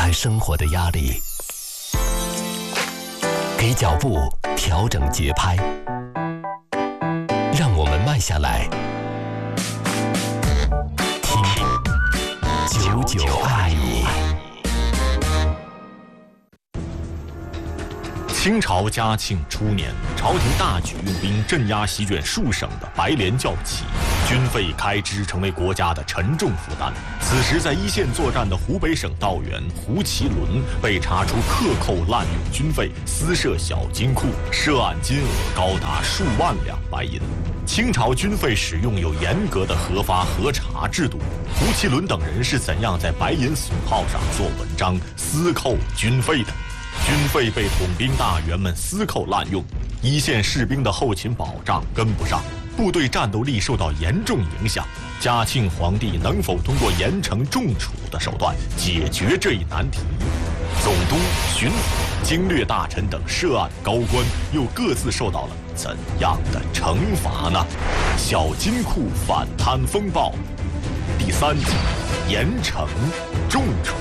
开生活的压力，给脚步调整节拍，让我们慢下来，听久久爱你。 清朝嘉庆初年，朝廷大举用兵镇压席卷数省的白莲教起义，军费开支成为国家的沉重负担。此时，在一线作战的湖北省道员胡其伦被查出克扣滥用军费，私设小金库，涉案金额高达数万两白银。清朝军费使用有严格的核发核查制度，胡其伦等人是怎样在白银损耗上做文章、私扣军费的？军费被统兵大员们私扣滥用，一线士兵的后勤保障跟不上，部队战斗力受到严重影响。嘉庆皇帝能否通过严惩重处的手段解决这一难题？总督、巡抚、经略大臣等涉案高官又各自受到了怎样的惩罚呢？小金库反贪风暴第3集：严惩重处。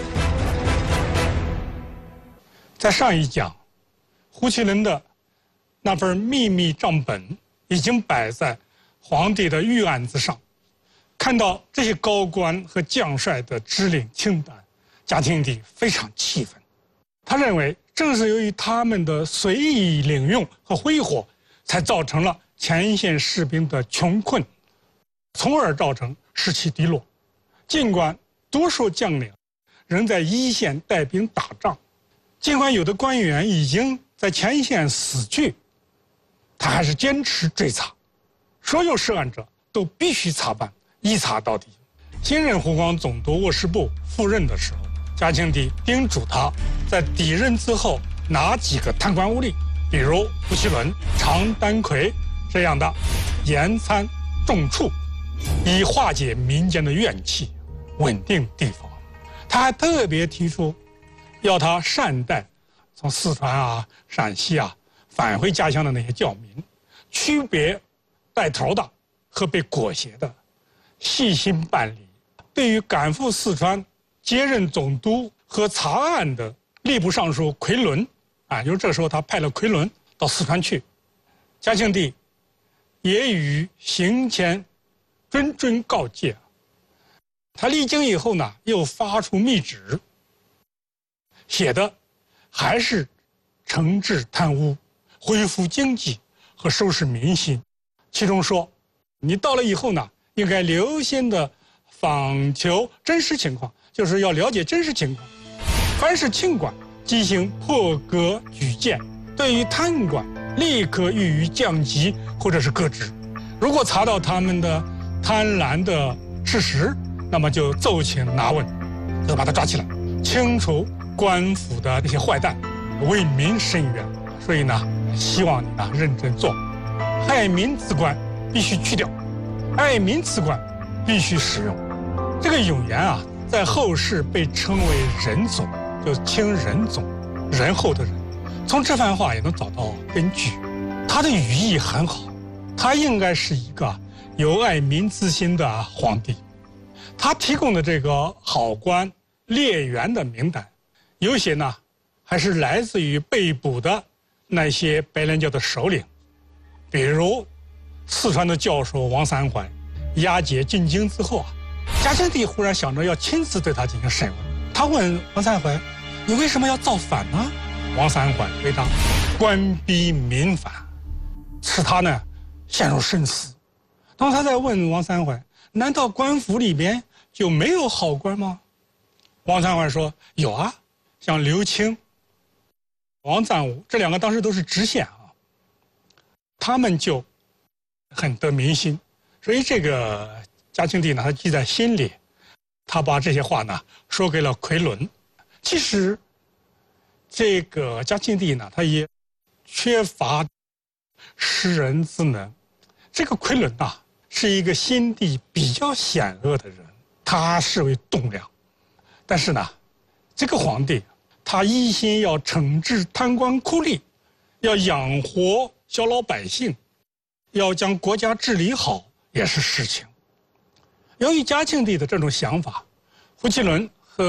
在上一讲，胡其伦的那份秘密账本已经摆在皇帝的御案子上。看到这些高官和将帅的指令清单，嘉庆帝非常气愤。他认为，正是由于他们的随意领用和挥霍，才造成了前线士兵的穷困，从而造成士气低落。尽管多数将领仍在一线带兵打仗，尽管有的官员已经在前线死去，他还是坚持追查，所有涉案者都必须查办，一查到底。新任湖广总督沃师部赴任的时候，嘉庆帝叮嘱他在抵任之后哪几个贪官污吏，比如胡其伦、常丹魁这样的，严参重处，以化解民间的怨气，稳定地方。他还特别提出要他善待从四川啊、陕西啊返回家乡的那些教民，区别带头的和被裹挟的，细心办理。对于赶赴四川接任总督和查案的吏部尚书奎伦啊，就是这时候他派了奎伦到四川去，嘉庆帝也与行前谆告诫。他离京以后呢，又发出密旨，写的还是惩治贪污、恢复经济和收拾民心。其中说，你到了以后呢，应该留心的访求真实情况，就是要了解真实情况。凡是清官进行破格举荐，对于贪官立刻予以降级或者是革职。如果查到他们的贪婪的事实，那么就奏请拿问，就把他抓起来，清除官府的那些坏蛋，为民伸冤。所以呢，希望你呢认真做，害民之官必须去掉，爱民之官必须使用。这个永言啊，在后世被称为仁宗，就是清仁宗，仁厚的仁。从这番话也能找到根据，他的语义很好，他应该是一个有爱民之心的皇帝。他提供的这个好官列员的名单，有些呢还是来自于被捕的那些白莲教的首领，比如四川的教授王三怀押解进京之后啊，嘉庆帝忽然想着要亲自对他进行审问。他问王三怀：“你为什么要造反呢？”王三怀回答：“官逼民反。”使他呢陷入深思。当他在问王三怀：“难道官府里边就没有好官吗？”王三怀说：“有啊，像刘清、王赞武这两个当时都是知县啊，他们就很得民心。所以这个嘉庆帝呢，他记在心里，他把这些话呢说给了奎伦。其实这个嘉庆帝呢，他也缺乏识人之能。这个奎伦呐，是一个心地比较险恶的人，他视为栋梁。但是呢，这个皇帝他一心要惩治贪官酷吏，要养活小老百姓，要将国家治理好也是事情。由于嘉庆帝的这种想法，胡其伦和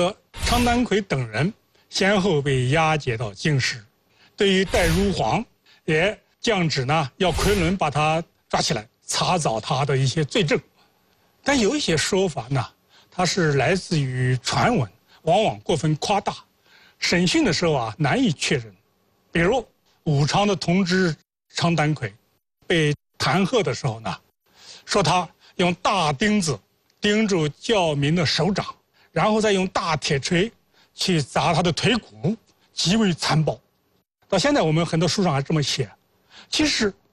常丹魁等人先后被押解到京师。对于戴如璜，也降旨呢要昆仑把他抓起来，查找他的一些罪证。但有一些说法呢，它是来自于传闻，往往过分夸大，审讯的时候啊难以确认。比如武昌的同知常丹魁被弹劾的时候呢，说他用大钉子钉住教民的手掌，然后再用大铁锤去砸他的腿骨，极为残暴。到现在我们很多书上还这么写。其实